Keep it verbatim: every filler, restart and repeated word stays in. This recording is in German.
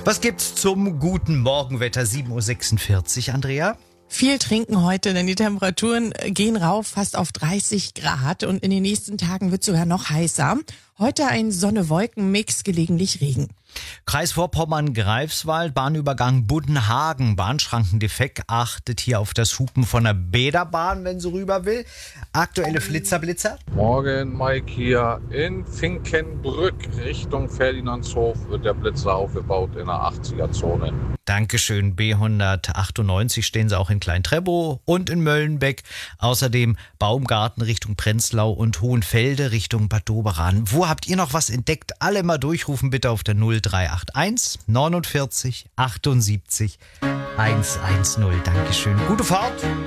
Was gibt's zum guten Morgenwetter? sieben Uhr sechsundvierzig, Andrea? Viel trinken heute, denn die Temperaturen gehen rauf, fast auf dreißig Grad und in den nächsten Tagen wird es sogar noch heißer. Heute ein Sonne-Wolken-Mix, gelegentlich Regen. Kreis Vorpommern-Greifswald, Bahnübergang Buddenhagen, Bahnschrankendefekt, achtet hier auf das Hupen von der Bäderbahn, wenn sie rüber will. Aktuelle Flitzerblitzer. Morgen, Mike hier in Finkenbrück Richtung Ferdinandshof wird der Blitzer aufgebaut in der achtziger-Zone. Dankeschön, B hundertachtundneunzig stehen sie auch in Klein-Treppow und in Möllenbeck. Außerdem Baumgarten Richtung Prenzlau und Hohenfelde Richtung Bad Doberan. Wo habt ihr noch was entdeckt? Alle mal durchrufen bitte auf der null drei acht eins neunundvierzig achtundsiebzig hundertzehn. Dankeschön. Gute Fahrt.